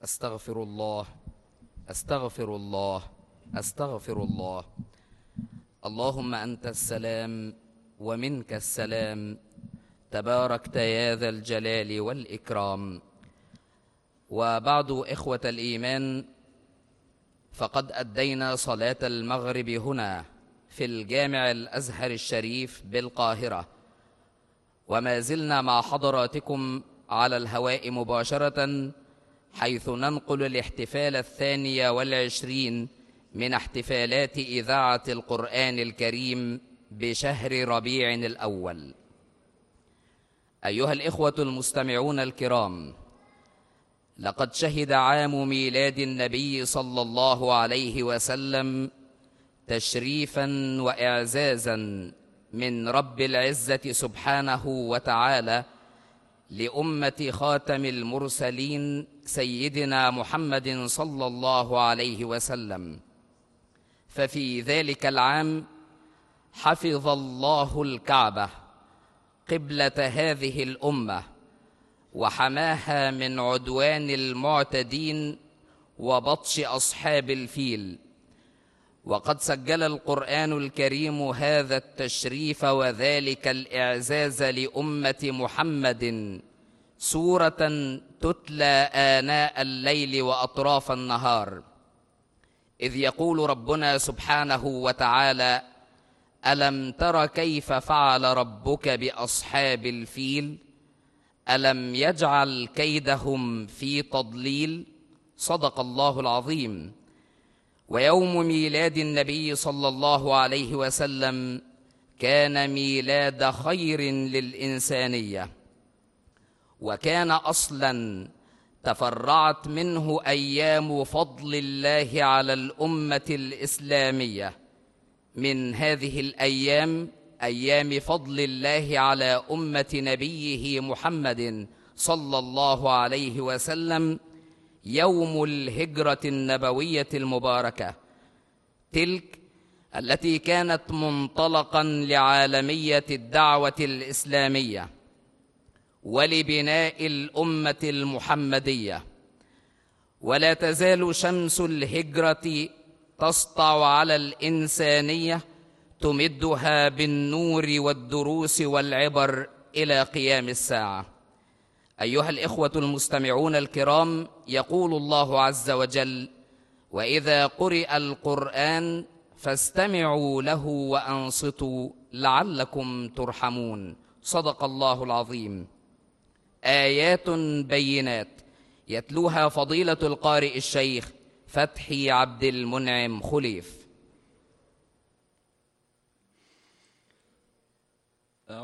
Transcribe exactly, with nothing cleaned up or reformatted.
أستغفر الله أستغفر الله أستغفر الله. اللهم أنت السلام ومنك السلام، تباركت يا ذا الجلال والإكرام. وبعد، إخوة الإيمان، فقد أدينا صلاة المغرب هنا في الجامع الأزهر الشريف بالقاهرة، وما زلنا مع حضراتكم على الهواء مباشرة، حيث ننقل الاحتفال الثاني والعشرين من احتفالات إذاعة القرآن الكريم بشهر ربيع الأول. أيها الإخوة المستمعون الكرام، لقد شهد عام ميلاد النبي صلى الله عليه وسلم تشريفا وإعزازا من رب العزة سبحانه وتعالى لأمة خاتم المرسلين سيدنا محمد صلى الله عليه وسلم. ففي ذلك العام حفظ الله الكعبة قبلة هذه الأمة، وحماها من عدوان المعتدين وبطش أصحاب الفيل. وقد سجل القرآن الكريم هذا التشريف وذلك الإعزاز لأمة محمد سورة تتلى آناء الليل وأطراف النهار، إذ يقول ربنا سبحانه وتعالى: ألم تر كيف فعل ربك بأصحاب الفيل ألم يجعل كيدهم في تضليل. صدق الله العظيم. ويوم ميلاد النبي صلى الله عليه وسلم كان ميلاد خير للإنسانية، وكان أصلا تفرعت منه أيام فضل الله على الأمة الإسلامية. من هذه الأيام أيام فضل الله على أمة نبيه محمد صلى الله عليه وسلم يوم الهجرة النبوية المباركة، تلك التي كانت منطلقا لعالمية الدعوة الإسلامية ولبناء الأمة المحمدية. ولا تزال شمس الهجرة تسطع على الإنسانية، تمدها بالنور والدروس والعبر إلى قيام الساعة. أيها الإخوة المستمعون الكرام، يقول الله عز وجل: وإذا قرئ القرآن فاستمعوا له وأنصتوا لعلكم ترحمون. صدق الله العظيم. آيات بينات يتلوها فضيلة القارئ الشيخ فتحي عبد المنعم خليف.